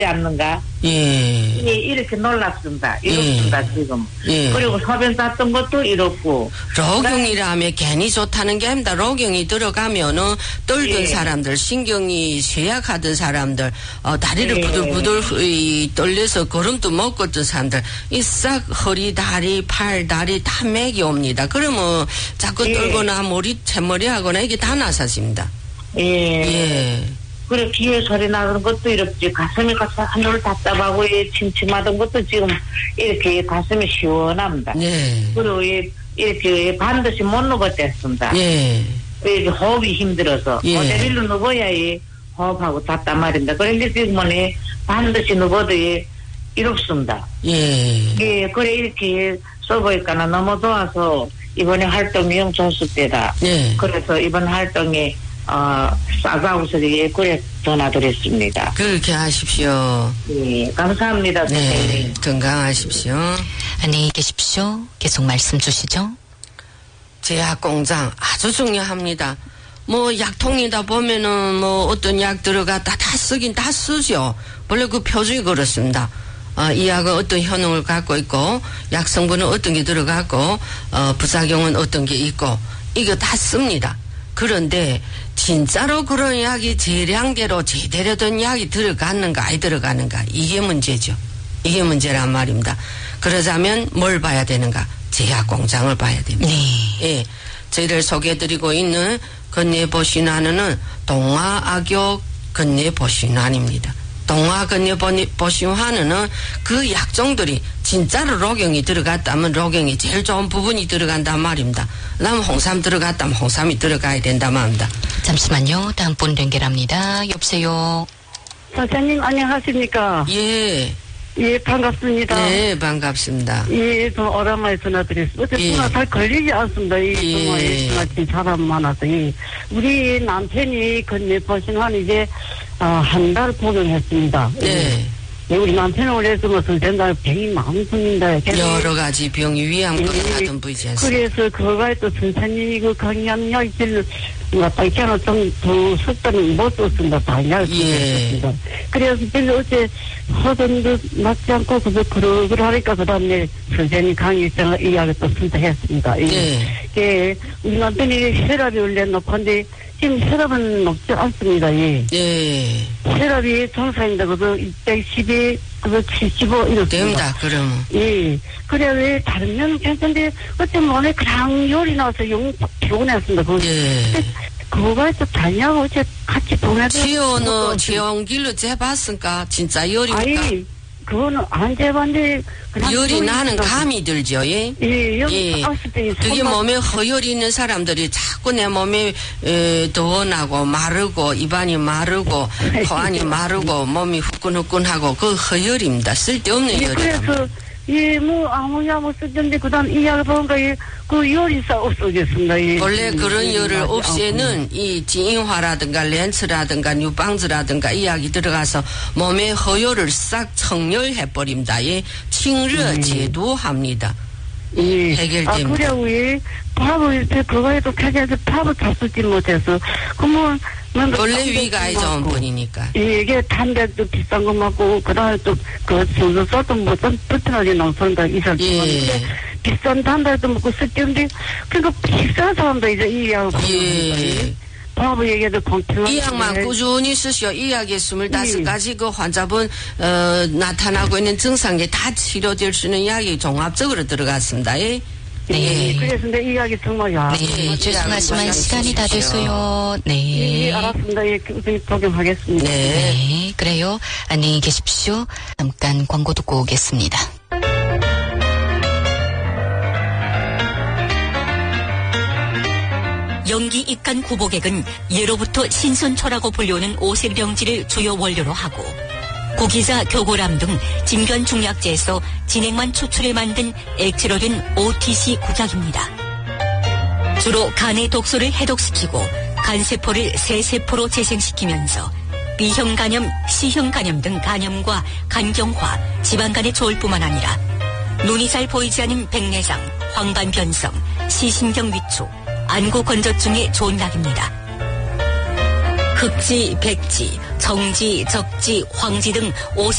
않는가? 예. 이렇게 놀랍습니다. 이렇습니다, 지금. 예. 그리고 소변 쌌던 것도 이렇고. 로경이라면 괜히 좋다는 게 아닙니다. 로경이 들어가면은 떨던 예. 사람들, 신경이 쇠약하던 사람들, 다리를 예. 부들부들 떨려서 걸음도 못 걷던 사람들, 이 싹 허리, 다리, 팔, 다리 다 맥이 옵니다. 그러면 자꾸 예. 떨거나 채머리 하거나 이게 다 나사집니다. 예. 예. 그래, 귀에 소리 나는 것도 이렇지. 가슴이 하늘 답답하고, 침침하던 것도 지금 이렇게 가슴이 시원합니다. 예. 그리고 이렇게 반드시 못 누웠댔습니다. 예. 이렇게 호흡이 힘들어서. 예. 호텔로 누워야 호흡하고 닿단 말입니다. 그런데 지금은 반드시 누워도 이렇습니다. 예. 예, 그래, 이렇게 써보니까 너무 좋아서 이번에 활동이 영 좋을 때다. 예. 그래서 이번 활동에 싸가우스에게 그래 전화드렸습니다. 그렇게 하십시오. 네, 감사합니다, 선생님. 네, 건강하십시오. 안녕히 계십시오. 계속 말씀 주시죠. 제약공장 아주 중요합니다. 뭐 약통이다 보면은 뭐 어떤 약 들어갔다 다 쓰긴 다 쓰죠. 원래 그 표준이 그렇습니다. 이 약은 어떤 효능을 갖고 있고 약 성분은 어떤 게 들어갔고 부작용은 어떤 게 있고 이거 다 씁니다. 그런데 진짜로 그런 약이 재량대로 제대로 된 약이 들어갔는가 안 들어가는가 이게 문제죠. 이게 문제란 말입니다. 그러자면 뭘 봐야 되는가? 제약공장을 봐야 됩니다. 네. 예, 저희들 소개해드리고 있는 건뇌보신환은 동아악교 건뇌보신환입니다. 동아건뇌보신환은 그 약종들이 진짜로 로경이 들어갔다면 로경이 제일 좋은 부분이 들어간단 말입니다. 그다음 홍삼 들어갔다면 홍삼이 들어가야 된단 말입니다. 잠시만요. 다음 분 연결합니다. 여보세요. 선생님 안녕하십니까? 예. 예, 반갑습니다. 네, 반갑습니다. 예, 좀 오랜만에 전화드렸습니다. 어제 예. 전화 잘 걸리지 않습니다. 이 예. 전화에 전화친 사람 많아서. 우리 남편이 건네보신한 이제 한 달 복용했습니다. 네. 예, 우리 남편은 원래 뭐 선생님 병이 많습니다. 여러 가지 병이 위암 같은 부위지 않습니까? 그래서 그거에 또 선생님이 그 강연 약을 갖다 있잖아 좀더 속도는 못 썼습니다. 다 약을 썼습니다. 그래서 제가 어제 허전도 맞지 않고 그러니까 그 다음에 선생님 강의 있잖아 이 약을 또 선택했습니다. 예, 우리 남편이 혈압이 원래 높은데 지금 혈압은 높지 않습니다. 예. 예. 혈압이 정상입니다. 그거 110에 그거 75 이렇습니다. 됩니다. 그러면. 예. 그래 왜 다른 면은 괜찮은데 어쩌면 오늘 그냥 열이 나서 영 피곤했습니다. 예. 그거가 또 달냐고 어째 같이 보내도 지원길로 재봤으니까 진짜 열입니까? 아니 그거는 안 재봤는데 열이 나는 감이 들죠. 예. 예. 그게 몸에 허열이 있는 사람들이 자꾸 내 몸에 더워나고 마르고 입안이 마르고 코안이 마르고 몸이 후끈후끈하고 그 허열입니다. 쓸데없는 열이다. 그래서 뭐 아무 약 못 쓰던데 그다음 이 약을 보니까 그 열이 없어졌습니다. 원래 그런 열을 없애는 이 진인화라든가 렌츠라든가 뉴방즈라든가 이 약이 들어가서 몸의 허열을 싹 청열해버립니다. 예. 칭热제도합니다. 예. 해결됩니다. 그래요. 밥을 그거에도 캐져서 밥을 다 쓰지 못해서 그러면 원래 위가 안 좋은 분이니까. 이게 담배도 비싼 거 맞고 그다음에 또그 소소도 뭐좀 불편하게 농촌다 이살 예. 비싼 담배도 먹고 쓸텐데 그러니까 비싼 사람도 이제 이 약을 예. 밥을 얘기해도 공평한 이 약만 꾸준히 쓰시오. 이 약에 25가지 그 환자분 나타나고 있는 증상에 다 치료될 수 있는 약이 종합적으로 들어갔습니다. 예. 네. 그래서 이 약이 정말 네, 죄송하지만 시간이 다 됐어요. 네. 예, 알았습니다. 예, 복용하겠습니다. 네, 그래요. 안녕히 계십시오. 잠깐 광고 듣고 오겠습니다. 연기 입간 구복액은 예로부터 신선초라고 불리우는 오색병질을 주요 원료로 하고 고기자, 교고람 등 진변 중약제에서 진액만 추출해 만든 액체로 된 OTC 구작입니다. 주로 간의 독소를 해독시키고 간세포를 새세포로 재생시키면서 B형 간염, C형 간염 등 간염과 간경화, 지방간에 좋을 뿐만 아니라 눈이 잘 보이지 않는 백내장, 황반변성, 시신경 위축, 안구 건조증에 좋은 약입니다. 흑지, 백지, 정지, 적지, 황지 등